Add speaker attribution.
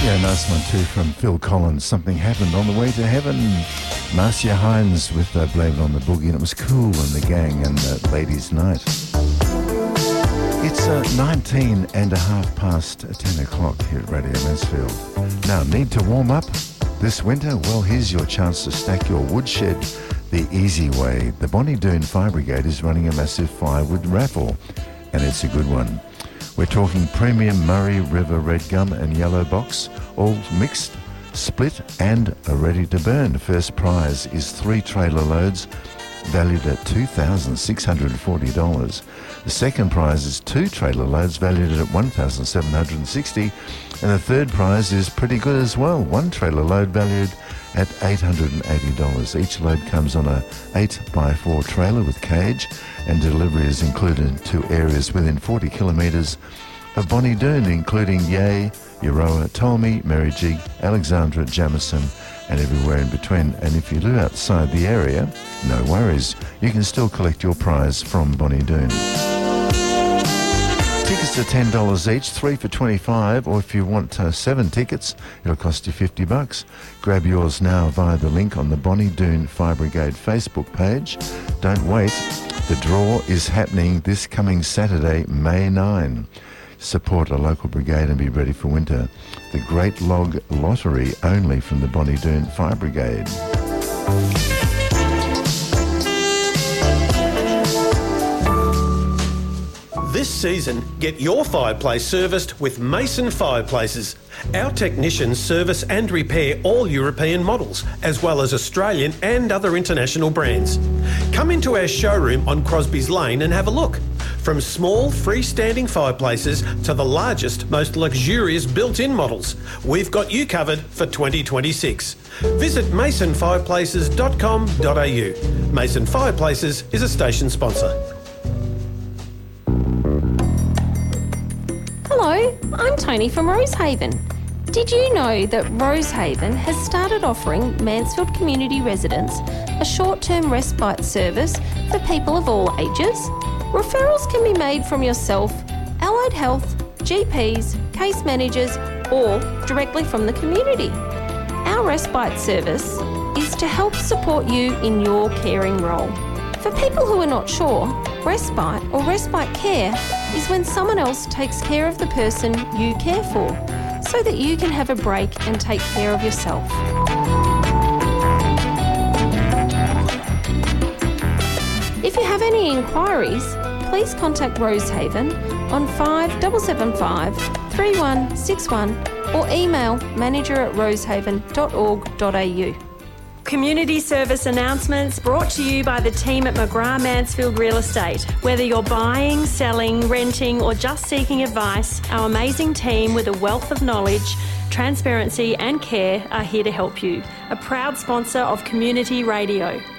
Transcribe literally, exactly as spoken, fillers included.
Speaker 1: Yeah, nice one too from Phil Collins. Something happened on the way to heaven. Marcia Hines with uh, Blame It on the Boogie, and it was Cool and the Gang and uh, Ladies' Night. It's uh, nineteen and a half past ten o'clock here at Radio Mansfield. Now, need to warm up this winter? Well, here's your chance to stack your woodshed the easy way. The Bonnie Doon Fire Brigade is running a massive firewood raffle, and it's a good one. We're talking premium Murray River red gum and yellow box, all mixed, split and are ready to burn. First prize is three trailer loads valued at two thousand six hundred forty dollars. The second prize is two trailer loads valued at one thousand seven hundred sixty dollars. And the third prize is pretty good as well, one trailer load valued at eight hundred eighty dollars. Each load comes on a eight by four trailer with cage, and delivery is included to areas within forty kilometres of Bonnie Doon, including Yea, Euroa, Tolmi, Merrijig, Alexandra, Jamison, and everywhere in between. And if you live outside the area, no worries, you can still collect your prize from Bonnie Doon. Tickets are ten dollars each, three for twenty-five dollars, or if you want uh, seven tickets, it'll cost you fifty bucks. Grab yours now via the link on the Bonnie Doon Fire Brigade Facebook page. Don't wait, the draw is happening this coming Saturday, May ninth. Support a local brigade and be ready for winter. The Great Log Lottery, only from the Bonnie Doon Fire Brigade.
Speaker 2: This season, get your fireplace serviced with Mason Fireplaces. Our technicians service and repair all European models, as well as Australian and other international brands. Come into our showroom on Crosby's Lane and have a look. From small freestanding fireplaces to the largest, most luxurious built-in models, we've got you covered for twenty twenty-six. Visit mason fireplaces dot com dot a u. Mason Fireplaces is a station sponsor.
Speaker 3: Hello, I'm Tony from Rosehaven. Did you know that Rosehaven has started offering Mansfield community residents a short-term respite service for people of all ages? Referrals can be made from yourself, Allied Health, G Ps, case managers, or directly from the community. Our respite service is to help support you in your caring role. For people who are not sure, respite or respite care is when someone else takes care of the person you care for, so that you can have a break and take care of yourself. If you have any inquiries, please contact Rosehaven on five seven seven five, three one six one or email manager at rosehaven dot org dot a u.
Speaker 4: Community service announcements brought to you by the team at McGrath Mansfield Real Estate. Whether you're buying, selling, renting or just seeking advice, our amazing team with a wealth of knowledge, transparency and care are here to help you. A proud sponsor of Community Radio.